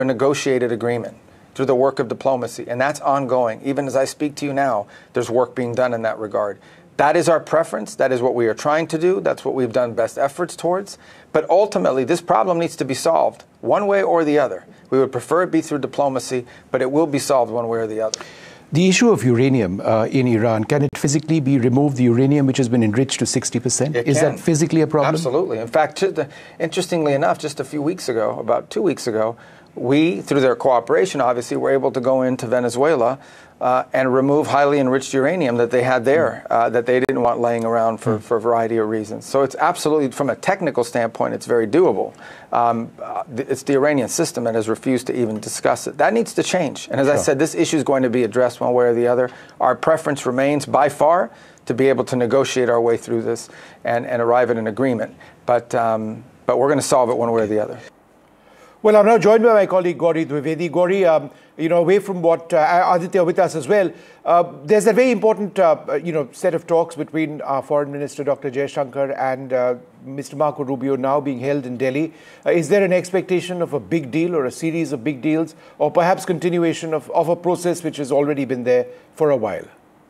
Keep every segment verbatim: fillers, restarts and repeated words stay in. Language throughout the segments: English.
a negotiated agreement through the work of diplomacy, and that's ongoing. Even as I speak to you now, there's work being done in that regard. That is our preference. That is what we are trying to do. That's what we've done best efforts towards. But ultimately, this problem needs to be solved one way or the other. We would prefer it be through diplomacy, but it will be solved one way or the other. The issue of uranium uh, in Iran, can it physically be removed, the uranium which has been enriched to sixty percent? It Is can. that physically a problem? Absolutely. In fact, just, uh, interestingly enough, just a few weeks ago, about two weeks ago, we, through their cooperation, obviously, were able to go into Venezuela uh, and remove highly enriched uranium that they had there, uh, that they didn't want laying around for, for a variety of reasons. So it's absolutely, from a technical standpoint, it's very doable. Um, uh, it's the Iranian system that has refused to even discuss it. That needs to change. And as sure. I said, this issue is going to be addressed one way or the other. Our preference remains, by far, to be able to negotiate our way through this and, and arrive at an agreement. But, um, but we're going to solve it one way or the other. Well, I'm now joined by my colleague Gauri Dwivedi. Gauri, um, you know, away from what uh, Aditya with us as well, uh, there's a very important, uh, you know, set of talks between our Foreign Minister Doctor Jaishankar and uh, Mister Marco Rubio now being held in Delhi. Uh, is there an expectation of a big deal or a series of big deals, or perhaps continuation of, of a process which has already been there for a while?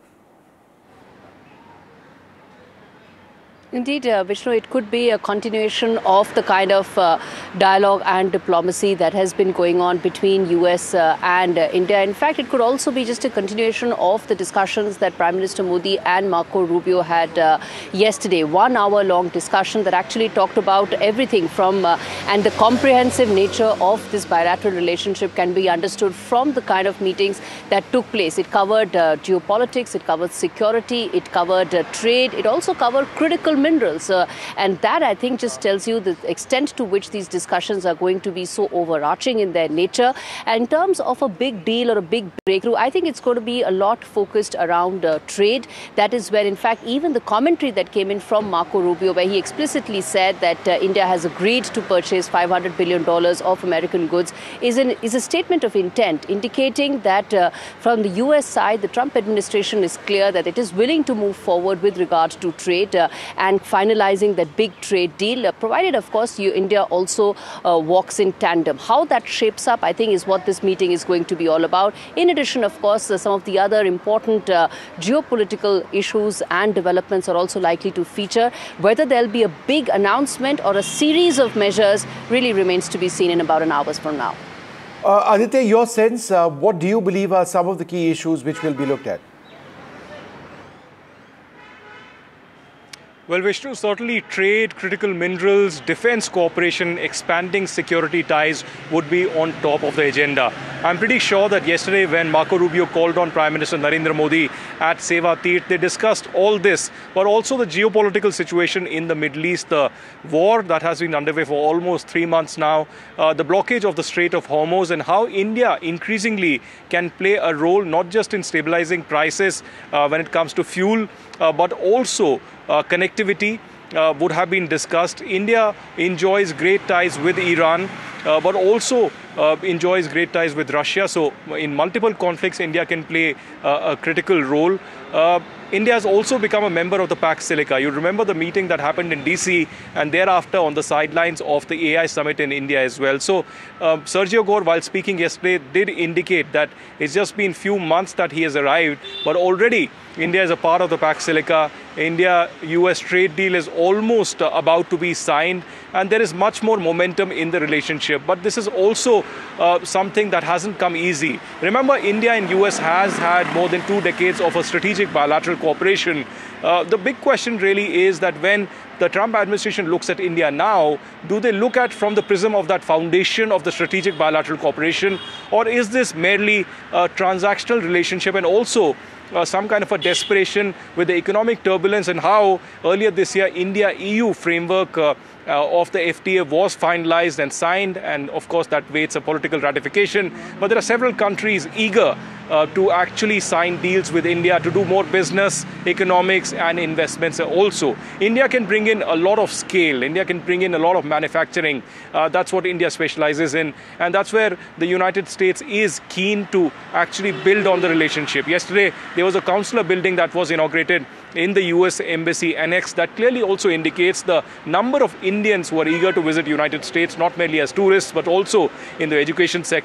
Indeed, uh, Vishnu, it could be a continuation of the kind of uh, dialogue and diplomacy that has been going on between U S uh, and uh, India. In fact, it could also be just a continuation of the discussions that Prime Minister Modi and Marco Rubio had uh, yesterday. One hour long discussion that actually talked about everything from uh, and the comprehensive nature of this bilateral relationship can be understood from the kind of meetings that took place. It covered uh, geopolitics, it covered security, it covered uh, trade, it also covered critical minerals. Uh, and that, I think, just tells you the extent to which these discussions are going to be so overarching in their nature. And in terms of a big deal or a big breakthrough, I think it's going to be a lot focused around uh, trade. That is where, in fact, even the commentary that came in from Marco Rubio, where he explicitly said that uh, India has agreed to purchase five hundred billion dollars of American goods, is, an, is a statement of intent, indicating that uh, from the U S side, the Trump administration is clear that it is willing to move forward with regard to trade uh, and and finalizing that big trade deal, uh, provided, of course, you, India also uh, walks in tandem. How that shapes up, I think, is what this meeting is going to be all about. In addition, of course, uh, some of the other important uh, geopolitical issues and developments are also likely to feature. Whether there'll be a big announcement or a series of measures really remains to be seen in about an hour from now. Uh, Aditya, your sense, uh, what do you believe are some of the key issues which will be looked at? Well, Vishnu, certainly trade, critical minerals, defense cooperation, expanding security ties would be on top of the agenda. I'm pretty sure that yesterday when Marco Rubio called on Prime Minister Narendra Modi at Seva Tirth, they discussed all this, but also the geopolitical situation in the Middle East, the war that has been underway for almost three months now, uh, the blockage of the Strait of Hormuz, and how India increasingly can play a role not just in stabilizing prices uh, when it comes to fuel, uh, but also Uh, connectivity uh, would have been discussed. India enjoys great ties with Iran, uh, but also uh, enjoys great ties with Russia. So in multiple conflicts, India can play uh, a critical role. Uh, India has also become a member of the Pax Silica. You remember the meeting that happened in D C and thereafter on the sidelines of the A I summit in India as well. So um, Sergio Gore, while speaking yesterday, did indicate that it's just been few months that he has arrived, but already India is a part of the Pax Silica. India-U S trade deal is almost uh, about to be signed, and there is much more momentum in the relationship. But this is also uh, something that hasn't come easy. Remember, India and U S has had more than two decades of a strategic bilateral cooperation. Uh, the big question really is that when the Trump administration looks at India now, do they look at from the prism of that foundation of the strategic bilateral cooperation, or is this merely a transactional relationship and also Uh, some kind of a desperation with the economic turbulence and how earlier this year India-E U framework uh, uh, of the F T A was finalized and signed, and of course that waits a political ratification. But there are several countries eager uh, to actually sign deals with India to do more business, economics and investments also. India can bring in a lot of scale. India can bring in a lot of manufacturing. Uh, that's what India specializes in. And that's where the United States is keen to actually build on the relationship. Yesterday, there was a consular building that was inaugurated in the U S Embassy Annex that clearly also indicates the number of Indians who are eager to visit United States, not merely as tourists, but also in the education sector.